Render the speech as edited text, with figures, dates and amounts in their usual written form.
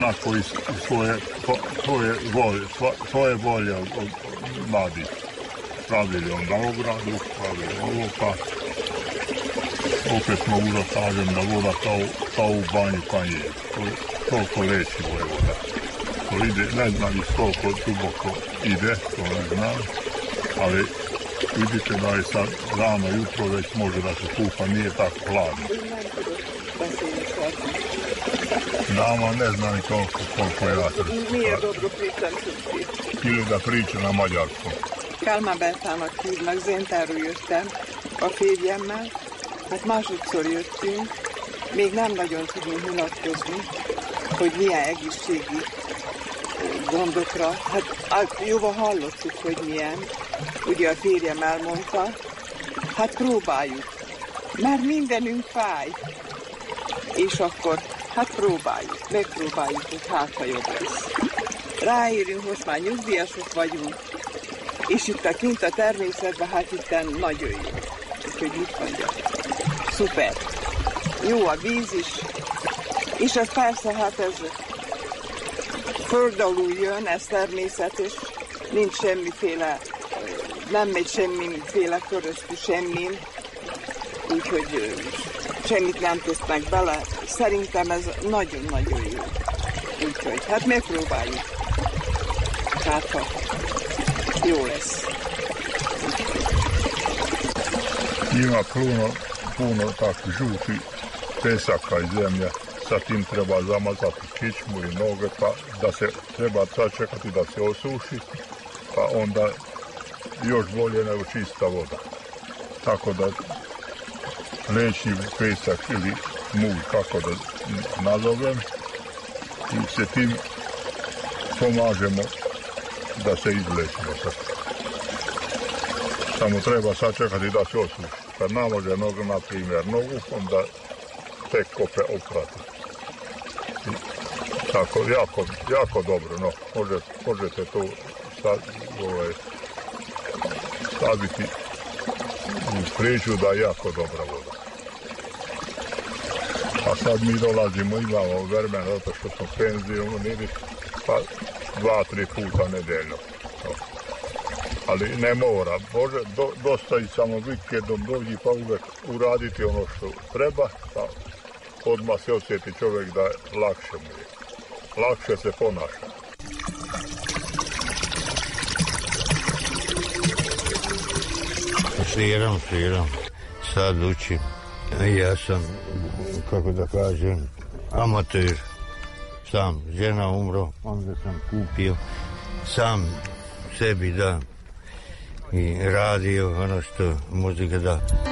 Onako iz svoje volje od mladih. Pravili onda ogradu, pravili ovo, pa opet mogu da kažem da voda kao u banju pa je. Toliko leći je voda. To ide, ne znam iz koliko duboko ide, to ne znam, ali vidite da je sad rano jutro već može da se kupa, nije tako hladno. Nama ne znam ni koliko je rata. Miért dobro pričam srpski? Ili da priča na magyarskom. Kálmán-Bertának hívnak, Zéntáról jöttem a férjemmel. Hát másodszor jöttünk, még nem nagyon tudunk nyilatkozni, hogy milyen egészségi gondokra. Hát jóval hallottuk, hogy milyen. Ugye a férjem elmondta, hát próbáljuk, mert mindenünk fáj. És akkor, hát próbáljuk, megpróbáljuk, hogy hát ha jobb lesz. Ráérünk, most már nyugdíjasok vagyunk, és itt a kint a természetben, hát itten nagyon jó. Úgyhogy mit mondjak? Szuper. Jó a víz is, és ez persze, hát ez föld alul jön, ez természetes, nincs semmiféle, nem megy semmiféle köröztű semmin, úgyhogy semmit nem tesznek bele. Szerintem ez nagyon-nagyon jó. Úgyhogy, hát megpróbáljuk. Hát, ha jó lesz. Ima puno takvih žutih pesaka i zemlje, sa tim treba zamazati kičmu i noge, pa da se treba sačekati da se osuši, pa onda još bolje nego čista voda. Tako da leći pesak ili mulj, kako da nazovem, i se tim pomažemo da se izlečimo. Samo treba sačekati da se osuši. Kad nalože nogu, na primjer nogu, onda tek kope oprati. I tako, jako dobro, no, možete to staviti u priču da je jako dobra voda. A sad mi dolazimo, imamo vremena, zato što smo penzionirani, pa 2-3 puta nedeljno. Ali ne mora, može dosta i samo vikendom dođi pa uvek uraditi ono što treba, pa odmah se osjeti čovjek da lakše mu je. Lakše se ponaša. Sviram, sad učim. Ja sam, kako da kažem, amater. Sam, žena umro, onda sam kupio sam sebi da i radio ono što muzika da.